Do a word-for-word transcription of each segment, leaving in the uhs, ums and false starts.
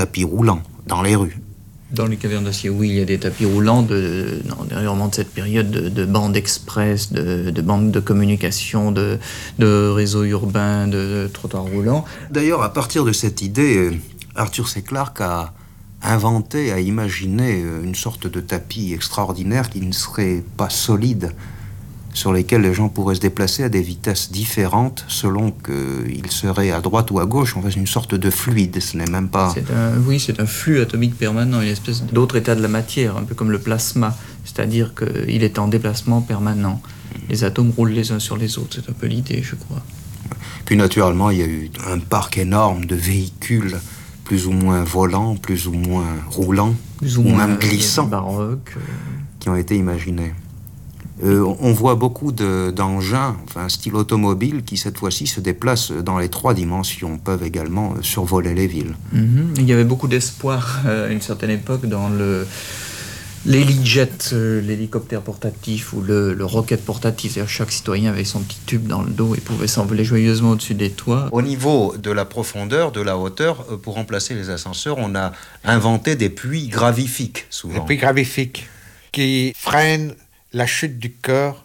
tapis roulants dans les rues. Dans les cavernes d'acier, oui, il y a des tapis roulants, de, non, dernièrement de cette période de, de bandes express, de, de bandes de communication, de, de réseaux urbains, de, de trottoirs roulants. D'ailleurs, à partir de cette idée, Arthur C. Clarke a inventé, a imaginé une sorte de tapis extraordinaire qui ne serait pas solide, sur lesquels les gens pourraient se déplacer à des vitesses différentes selon qu'ils seraient à droite ou à gauche. En fait, une sorte de fluide, ce n'est même pas... C'est un, oui, c'est un flux atomique permanent, une espèce d'autre état de la matière, un peu comme le plasma, c'est-à-dire qu'il est en déplacement permanent. Les atomes roulent les uns sur les autres, c'est un peu l'idée, je crois. Puis naturellement, il y a eu un parc énorme de véhicules, plus ou moins volants, plus ou moins roulants, plus ou, ou moins même glissants, baroques, euh... qui ont été imaginés. Euh, on voit beaucoup de, d'engins, enfin, style automobile, qui cette fois-ci se déplacent dans les trois dimensions, peuvent également survoler les villes. Mm-hmm. Il y avait beaucoup d'espoir euh, à une certaine époque dans le, l'hélijet, euh, l'hélicoptère portatif ou le, le rocket portatif. C'est-à-dire chaque citoyen avait son petit tube dans le dos et pouvait s'envoler joyeusement au-dessus des toits. Au niveau de la profondeur, de la hauteur, pour remplacer les ascenseurs, on a inventé des puits gravifiques, souvent. Des puits gravifiques qui freinent la chute du corps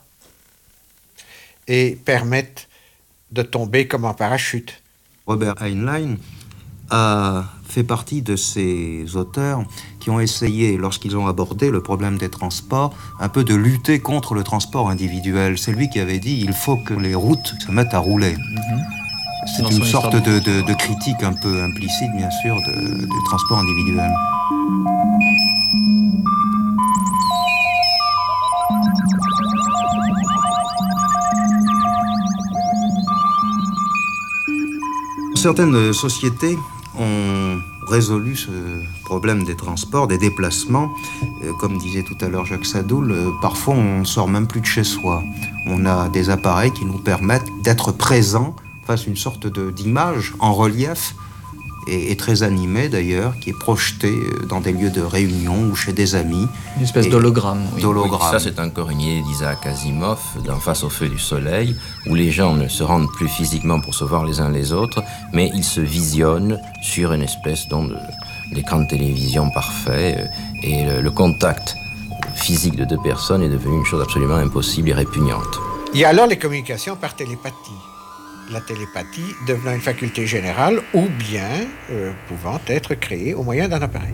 et permettent de tomber comme en parachute. Robert Heinlein a fait partie de ces auteurs qui ont essayé, lorsqu'ils ont abordé le problème des transports, un peu de lutter contre le transport individuel. C'est lui qui avait dit « il faut que les routes se mettent à rouler mm-hmm. ». C'est Dans une sorte de, de, de critique un peu implicite, bien sûr, de, du transport individuel. Certaines sociétés ont résolu ce problème des transports, des déplacements. Euh, comme disait tout à l'heure Jacques Sadoul, euh, parfois on ne sort même plus de chez soi. On a des appareils qui nous permettent d'être présents face à une sorte de, d'image en relief et, et très animée d'ailleurs, qui est projetée dans des lieux de réunion ou chez des amis. Une espèce d'hologramme. Oui. d'hologramme. Oui, ça, c'est un encore une idée d'Isaac Asimov, d'En face au feu du soleil, où les gens ne se rendent plus physiquement pour se voir les uns les autres, mais ils se visionnent sur une espèce donc, de, d'écran de télévision parfait, et le, le contact physique de deux personnes est devenu une chose absolument impossible et répugnante. Il y a alors les communications par télépathie. La télépathie devenant une faculté générale ou bien euh, pouvant être créée au moyen d'un appareil.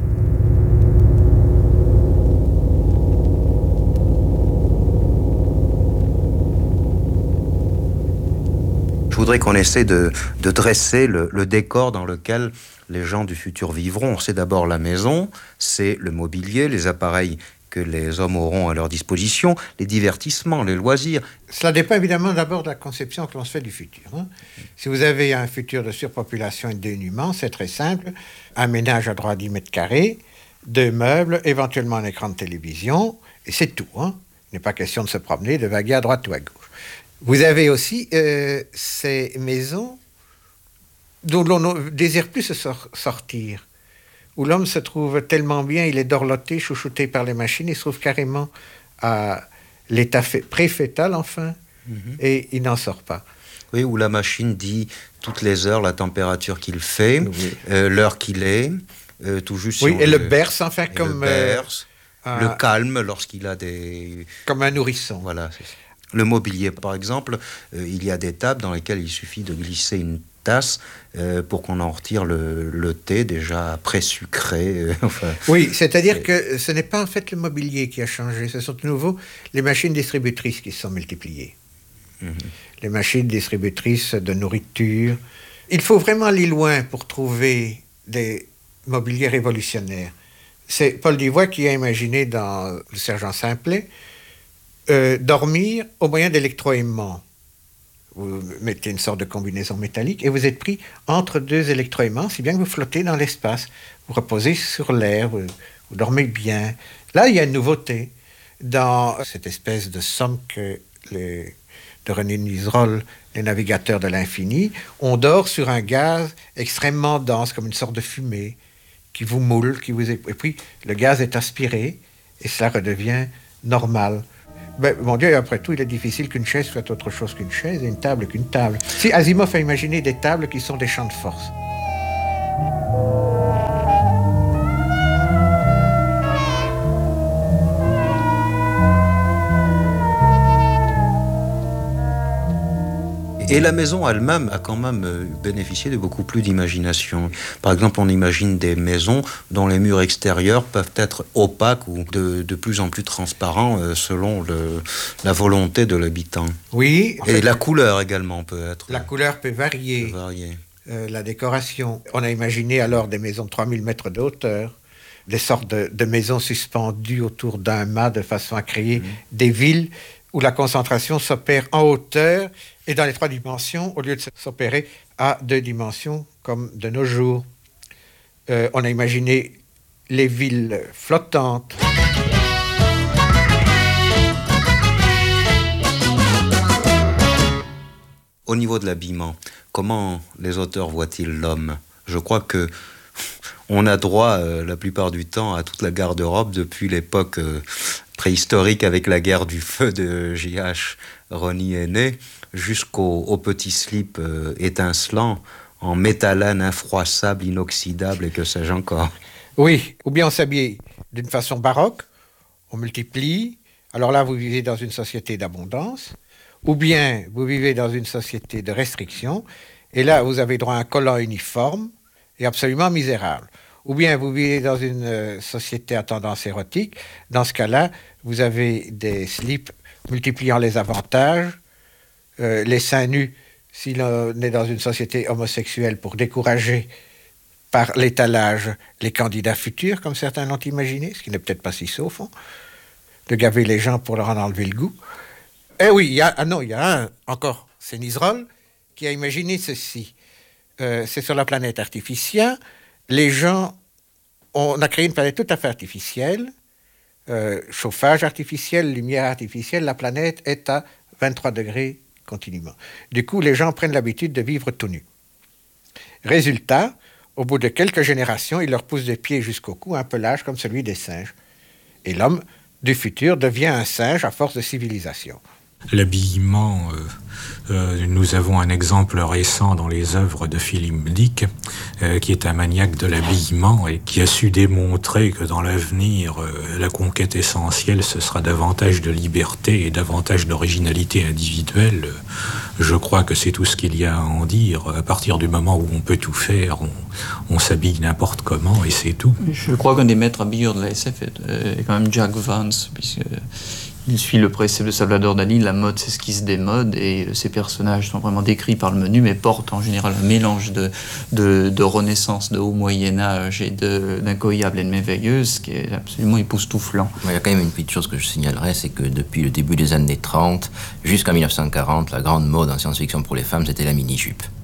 Je voudrais qu'on essaie de, de dresser le, le décor dans lequel les gens du futur vivront. C'est d'abord la maison, c'est le mobilier, les appareils que les hommes auront à leur disposition, les divertissements, les loisirs. Cela dépend évidemment d'abord de la conception que l'on se fait du futur. Hein. Si vous avez un futur de surpopulation et de dénuement, c'est très simple. Un ménage à droit dix mètres carrés, deux meubles, éventuellement un écran de télévision, et c'est tout. Hein. Il n'est pas question de se promener, de vaguer à droite ou à gauche. Vous avez aussi euh, ces maisons dont l'on ne désire plus se sor- sortir. Où l'homme se trouve tellement bien, il est dorloté, chouchouté par les machines, il se trouve carrément à l'état fait, pré-fœtal, enfin, mm-hmm. et il n'en sort pas. Oui, où la machine dit toutes les heures la température qu'il fait, oui. euh, l'heure qu'il est, euh, tout juste... Oui, si et le, le berce, enfin, comme... Le berce, euh, le un, calme lorsqu'il a des... Comme un nourrisson. Voilà, c'est ça. Le mobilier, par exemple, euh, il y a des tables dans lesquelles il suffit de glisser une tasse euh, pour qu'on en retire le, le thé déjà pré-sucré. Euh, enfin, oui, c'est-à-dire et... que ce n'est pas en fait le mobilier qui a changé, ce sont de nouveau les machines distributrices qui se sont multipliées. Mm-hmm. Les machines distributrices de nourriture. Il faut vraiment aller loin pour trouver des mobiliers révolutionnaires. C'est Paul Divoye qui a imaginé dans Le Sergent Simplet euh, dormir au moyen d'électroaimants. Vous mettez une sorte de combinaison métallique et vous êtes pris entre deux électroaimants, si bien que vous flottez dans l'espace. Vous reposez sur l'air, vous, vous dormez bien. Là, il y a une nouveauté. Dans cette espèce de somme que les, de René Niserolles, les navigateurs de l'infini, on dort sur un gaz extrêmement dense, comme une sorte de fumée, qui vous moule, qui vous... et puis le gaz est aspiré et cela redevient normal. Ben, mon Dieu, après tout, il est difficile qu'une chaise soit autre chose qu'une chaise et une table qu'une table. Si Asimov a imaginé des tables qui sont des champs de force. Et la maison elle-même a quand même bénéficié de beaucoup plus d'imagination. Par exemple, on imagine des maisons dont les murs extérieurs peuvent être opaques ou de, de plus en plus transparents euh, selon le, la volonté de l'habitant. Oui. Et fait, la couleur également peut être. La couleur peut varier. Peut varier. Euh, la décoration. On a imaginé alors des maisons de trois mille mètres de hauteur, des sortes de, de maisons suspendues autour d'un mât de façon à créer mmh. des villes où la concentration s'opère en hauteur et dans les trois dimensions, au lieu de s'opérer à deux dimensions, comme de nos jours. Euh, on a imaginé les villes flottantes. Au niveau de l'habillement, comment les auteurs voient-ils l'homme ? Je crois que on a droit, euh, la plupart du temps, à toute la garde-robe depuis l'époque euh, préhistorique avec la guerre du feu de J H Ronnie Aîné, jusqu'au au petit slip euh, étincelant en métallane infroissable, inoxydable et que sais-je encore. Oui, ou bien on s'habille d'une façon baroque, on multiplie, alors là vous vivez dans une société d'abondance, ou bien vous vivez dans une société de restriction, et là vous avez droit à un collant uniforme et absolument misérable. Ou bien vous vivez dans une euh, société à tendance érotique, dans ce cas-là, vous avez des slips multipliant les avantages, euh, les seins nus, si l'on est dans une société homosexuelle, pour décourager par l'étalage les candidats futurs, comme certains l'ont imaginé, ce qui n'est peut-être pas si sauf, au fond, de gaver les gens pour leur en enlever le goût. Eh oui, il y a, ah non, il y a un, encore, c'est Niserolles, qui a imaginé ceci. Euh, c'est sur la planète artificielle. Les gens, on a créé une planète tout à fait artificielle, euh, chauffage artificiel, lumière artificielle, la planète est à vingt-trois degrés continuellement. Du coup, les gens prennent l'habitude de vivre tout nus. Résultat, au bout de quelques générations, il leur pousse des pieds jusqu'au cou un pelage comme celui des singes. Et l'homme du futur devient un singe à force de civilisation. L'habillement, euh, euh, nous avons un exemple récent dans les œuvres de Philippe Dick, euh, qui est un maniaque de l'habillement et qui a su démontrer que dans l'avenir, euh, la conquête essentielle, ce sera davantage de liberté et davantage d'originalité individuelle. Je crois que c'est tout ce qu'il y a à en dire. À partir du moment où on peut tout faire, on, on s'habille n'importe comment et c'est tout. Je crois qu'un des maîtres habilleurs de la S F est, est quand même Jack Vance, puisque il suit le précepte de Salvador Dali, la mode c'est ce qui se démode, et ces personnages sont vraiment décrits par le menu, mais portent en général un mélange de, de, de renaissance, de haut Moyen-Âge et d'incroyable et de merveilleuse, qui est absolument époustouflant. Il y a quand même une petite chose que je signalerais, c'est que depuis le début des années trente jusqu'en mille neuf cent quarante, la grande mode en science-fiction pour les femmes, c'était la mini-jupe.